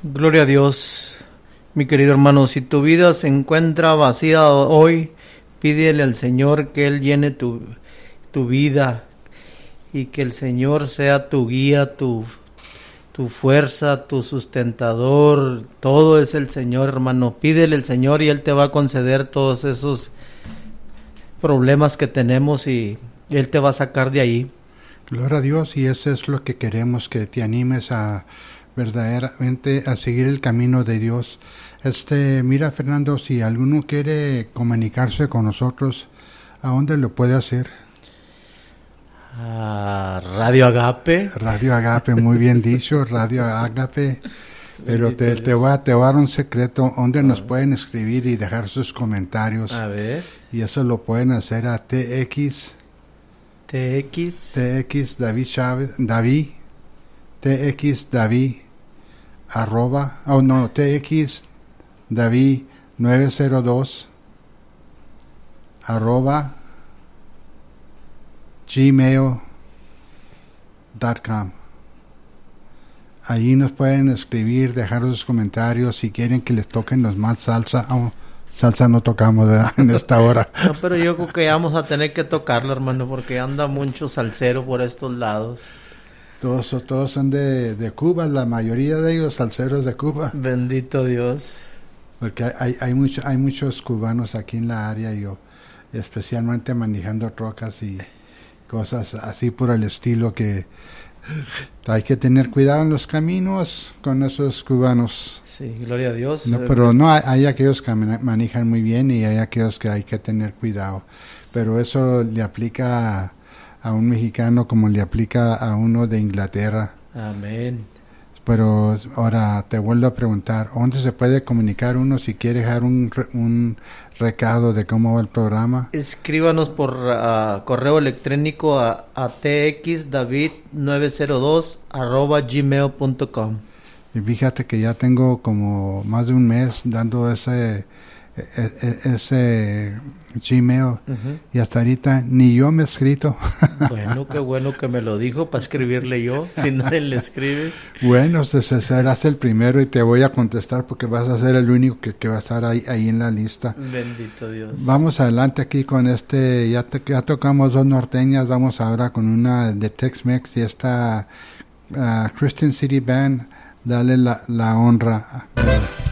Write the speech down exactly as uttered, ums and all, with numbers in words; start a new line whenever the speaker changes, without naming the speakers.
Gloria a Dios, mi querido hermano. Si tu vida se encuentra vacía hoy, pídele al Señor que Él llene tu, tu vida y que el Señor sea tu guía, tu, tu fuerza, tu sustentador. Todo es el Señor, hermano. Pídele al Señor y Él te va a conceder todos esos problemas que tenemos y Él te va a sacar de ahí.
Gloria a Dios, y eso es lo que queremos, que te animes a verdaderamente a seguir el camino de Dios. Este, mira, Fernando, si alguno quiere comunicarse con nosotros, ¿a dónde lo puede hacer?
Ah, Radio Agape.
Radio Agape, muy bien dicho, Radio Agape. Pero te, te, voy a, te voy a dar un secreto, donde nos pueden escribir y dejar sus comentarios.
A ver.
Y eso lo pueden hacer a T X.
T X.
T X David Chávez, David. T X David. Arroba. Oh no, T X David nueve cero dos. Arroba. gmail punto com. Ahí nos pueden escribir, dejar sus comentarios si quieren que les toquen los más salsa. Oh, salsa no tocamos, ¿verdad? En esta hora.
No, pero yo creo que vamos a tener que tocarlo, hermano, porque anda mucho salsero por estos lados.
Todos, todos son de, de Cuba, la mayoría de ellos salseros de Cuba.
Bendito Dios.
Porque hay, hay, hay, mucho, hay muchos cubanos aquí en la área, yo, especialmente manejando trocas y cosas así por el estilo, que hay que tener cuidado en los caminos con esos cubanos.
Sí, gloria a Dios.
No, pero no, hay, hay aquellos que manejan muy bien y hay aquellos que hay que tener cuidado. Pero eso le aplica a, a un mexicano como le aplica a uno de Inglaterra.
Amén.
Pero ahora te vuelvo a preguntar, ¿dónde se puede comunicar uno si quiere dejar un, un recado de cómo va el programa?
Escríbanos por uh, correo electrónico a, a txdavid nueve cero dos arroba gmail punto com.
Y fíjate que ya tengo como más de un mes dando ese ese, ese Gmail, uh-huh. Y hasta ahorita ni yo me he escrito.
Bueno, qué bueno que me lo dijo para escribirle yo, si nadie le escribe.
Bueno, serás el primero y te voy a contestar porque vas a ser el único que, que va a estar ahí, ahí en la lista.
Bendito Dios.
Vamos adelante aquí con este, ya, te, ya tocamos dos norteñas, vamos ahora con una de Tex-Mex y esta uh, Christian City Band, dale la, la honra.